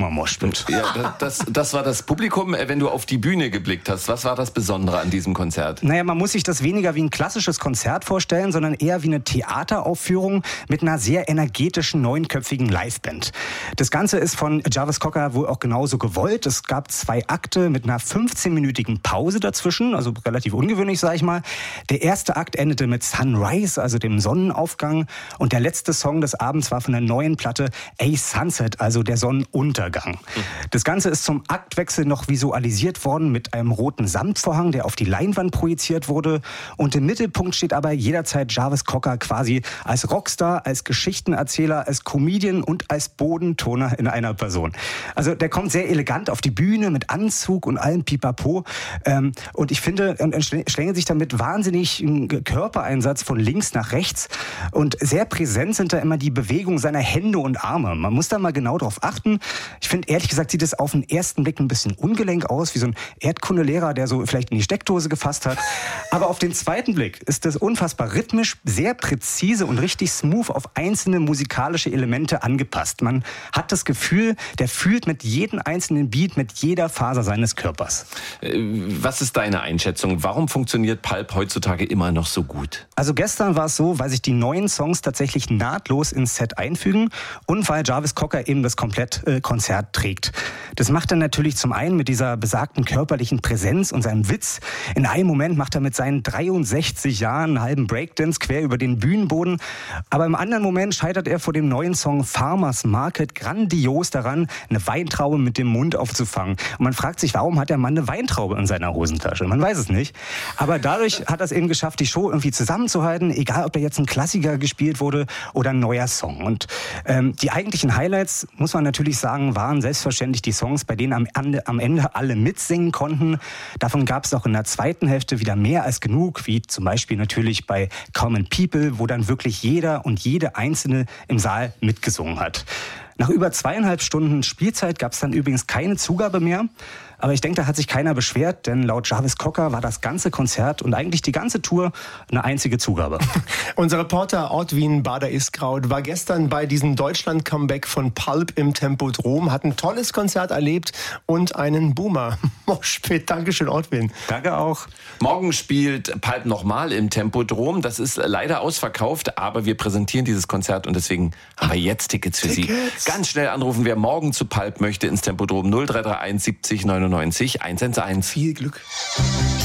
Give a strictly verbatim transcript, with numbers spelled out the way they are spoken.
Boomer-Moshpit. Ja, das, das war das Publikum, wenn du auf die Bühne geblickt hast. Was war das Besondere an diesem Konzert? Naja, man muss sich das weniger wie ein klassisches Konzert vorstellen, sondern eher wie eine Theateraufführung mit einer sehr energetischen, neunköpfigen Liveband. Das Ganze ist von Jarvis Cocker wohl auch genauso gewollt. Es gab zwei Akte mit einer fünfzehnminütigen Pause dazwischen, also relativ ungewöhnlich, sag ich mal. Der erste Akt endete mit Sunrise, also dem Sonnenaufgang. Und der letzte Song des Abends war von der neuen Platte A Sunset, also der Sonnenuntergang. Das Ganze ist zum Aktwechsel noch visualisiert worden mit einem roten Samtvorhang, der auf die Leinwand projiziert wurde. Und im Mittelpunkt steht aber jederzeit Jarvis Cocker quasi als Rockstar, als Geschichtenerzähler, als Comedian und als Bodentoner in einer Person. Also der kommt sehr elegant auf die Bühne mit Anzug und allem Pipapo. Ähm, und ich finde, er schlängelt sich damit wahnsinnig einen Körpereinsatz von links nach rechts. Und sehr präsent sind da immer die Bewegungen seiner Hände und Arme. Man muss da mal genau drauf achten. Ich finde, ehrlich gesagt, sieht es auf den ersten Blick ein bisschen ungelenk aus, wie so ein Erdkundelehrer, der so vielleicht in die Steckdose gefasst hat. Aber auf den zweiten Blick ist das unfassbar rhythmisch, sehr präzise und richtig smooth auf einzelne musikalische Elemente angepasst. Man hat das Gefühl, der fühlt mit jedem einzelnen Beat, mit jeder Faser seines Körpers. Was ist deine Einschätzung? Warum funktioniert Pulp heutzutage immer noch so gut? Also gestern war es so, weil sich die neuen Songs tatsächlich nahtlos ins Set einfügen und weil Jarvis Cocker eben das komplett äh, Konzert trägt. Das macht er natürlich zum einen mit dieser besagten körperlichen Präsenz und seinem Witz. In einem Moment macht er mit seinen dreiundsechzig Jahren einen halben Breakdance quer über den Bühnenboden. Aber im anderen Moment scheitert er vor dem neuen Song Farmers Market grandios daran, eine Weintraube mit dem Mund aufzufangen. Und man fragt sich, warum hat der Mann eine Weintraube in seiner Hosentasche? Man weiß es nicht. Aber dadurch hat er es eben geschafft, die Show irgendwie zusammenzuhalten, egal ob da jetzt ein Klassiker gespielt wurde oder ein neuer Song. Und ähm, die eigentlichen Highlights, muss man natürlich sagen, waren selbstverständlich die Songs, bei denen am Ende, am Ende alle mitsingen konnten. Davon gab es auch in der zweiten Hälfte wieder mehr als genug, wie zum Beispiel natürlich bei Common People, wo dann wirklich jeder und jede Einzelne im Saal mitgesungen hat. Nach über zweieinhalb Stunden Spielzeit gab es dann übrigens keine Zugabe mehr. Aber ich denke, da hat sich keiner beschwert, denn laut Jarvis Cocker war das ganze Konzert und eigentlich die ganze Tour eine einzige Zugabe. Unser Reporter Ortwin Bader-Iskraut war gestern bei diesem Deutschland-Comeback von Pulp im Tempodrom, hat ein tolles Konzert erlebt und einen Boomer-Moshpit. Dankeschön, Ortwin. Danke auch. Morgen spielt Pulp nochmal im Tempodrom. Das ist leider ausverkauft, aber wir präsentieren dieses Konzert und deswegen haben wir jetzt Tickets für Tickets. Sie. Ganz schnell anrufen, wer morgen zu Pulp möchte ins Tempodrom null drei drei eins siebzig neunundneunzig eins eins eins. Viel Glück.